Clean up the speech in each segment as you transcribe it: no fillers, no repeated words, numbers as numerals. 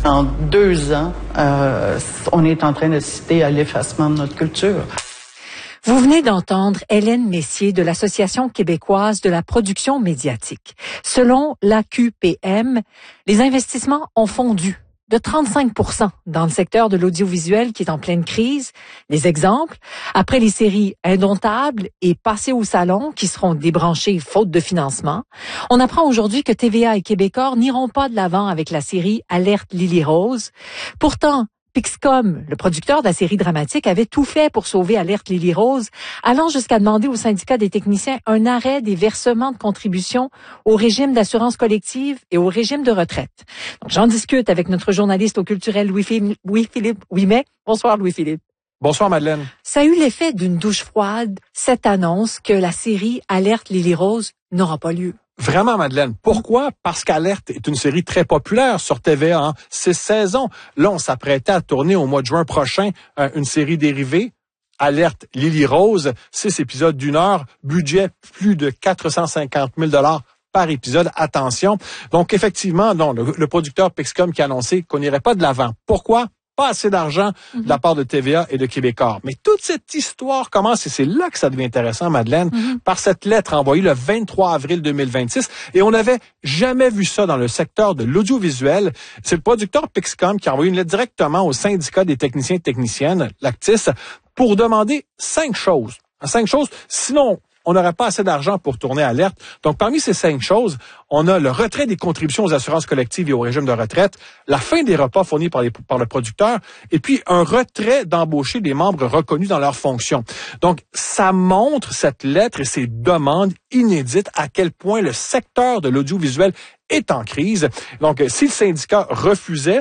En 2 ans, on est en train d'assister à l'effacement de notre culture. Vous venez d'entendre Hélène Messier de l'Association québécoise de la production médiatique. Selon l'AQPM, les investissements ont fondu de 35% dans le secteur de l'audiovisuel qui est en pleine crise. Des exemples, après les séries Indomptables et Passer au salon qui seront débranchées faute de financement, on apprend aujourd'hui que TVA et Québecor n'iront pas de l'avant avec la série Alerte Lily Rose. Pourtant, Pixcom, le producteur de la série dramatique, avait tout fait pour sauver Alerte Lily Rose, allant jusqu'à demander au syndicat des techniciens un arrêt des versements de contributions au régime d'assurance collective et au régime de retraite. Donc, j'en discute avec notre journaliste au culturel Louis-Philippe Ouimet. Bonsoir Louis-Philippe. Bonsoir Madeleine. Ça a eu l'effet d'une douche froide, cette annonce que la série Alerte Lily Rose n'aura pas lieu. Vraiment, Madeleine. Pourquoi? Parce qu'Alerte est une série très populaire sur TVA en 6 saisons. Là, on s'apprêtait à tourner au mois de juin prochain une série dérivée. Alerte Lily Rose, 6 épisodes d'1 heure, budget plus de 450 000 $ par épisode. Attention. Donc, effectivement, non, le producteur Pixcom qui a annoncé qu'on n'irait pas de l'avant. Pourquoi? Pas assez d'argent de la part de TVA et de Québecor. Mais toute cette histoire commence, et c'est là que ça devient intéressant, Madeleine, par cette lettre envoyée le 23 avril 2026. Et on n'avait jamais vu ça dans le secteur de l'audiovisuel. C'est le producteur Pixcom qui a envoyé une lettre directement au syndicat des techniciens et techniciennes, l'ACTIS, pour demander 5 choses. 5 choses, sinon on n'aurait pas assez d'argent pour tourner Alerte. Donc, parmi ces 5 choses, on a le retrait des contributions aux assurances collectives et au régime de retraite, la fin des repas fournis par le producteur, et puis un retrait d'embaucher des membres reconnus dans leurs fonctions. Donc, ça montre, cette lettre et ces demandes inédites, à quel point le secteur de l'audiovisuel est en crise. Donc, si le syndicat refusait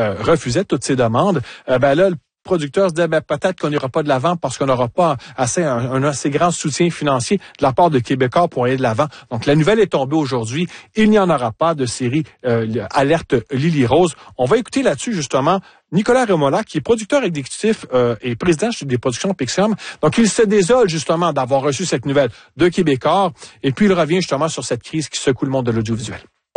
toutes ces demandes, là, le producteur se dit peut-être qu'on n'ira pas de l'avant parce qu'on n'aura pas un assez grand soutien financier de la part de Québecor pour aller de l'avant. Donc, la nouvelle est tombée aujourd'hui. Il n'y en aura pas de série Alerte Lily Rose. On va écouter là-dessus, justement, Nicolas Remola, qui est producteur exécutif et président des productions Pixcom. Donc, il se désole, justement, d'avoir reçu cette nouvelle de Québecor. Et puis, il revient, justement, sur cette crise qui secoue le monde de l'audiovisuel.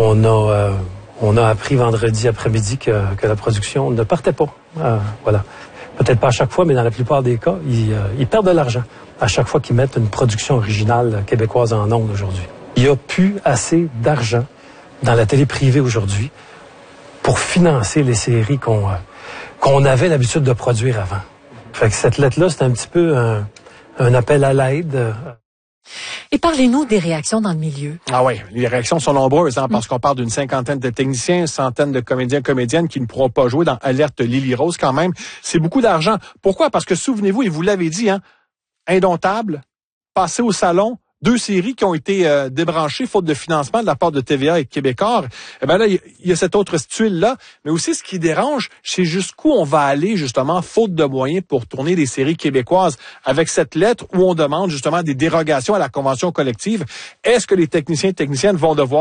On a appris vendredi après-midi que la production ne partait pas. Voilà. Peut-être pas à chaque fois, mais dans la plupart des cas, ils perdent de l'argent à chaque fois qu'ils mettent une production originale québécoise en ondes aujourd'hui. Il n'y a plus assez d'argent dans la télé privée aujourd'hui pour financer les séries qu'on avait l'habitude de produire avant. Fait que cette lettre-là, c'est un petit peu un appel à l'aide. Et parlez-nous des réactions dans le milieu. Ah oui, les réactions sont nombreuses, parce qu'on parle d'une 50aine de techniciens, une centaine de comédiens et comédiennes qui ne pourront pas jouer dans Alerte Lily Rose quand même. C'est beaucoup d'argent. Pourquoi? Parce que souvenez-vous, et vous l'avez dit, Indomptables, Passer au salon, 2 séries qui ont été débranchées faute de financement de la part de TVA et de Québecor. Eh ben là, il y a cette autre tuile-là. Mais aussi, ce qui dérange, c'est jusqu'où on va aller, justement, faute de moyens pour tourner des séries québécoises. Avec cette lettre où on demande, justement, des dérogations à la convention collective, est-ce que les techniciens et techniciennes vont devoir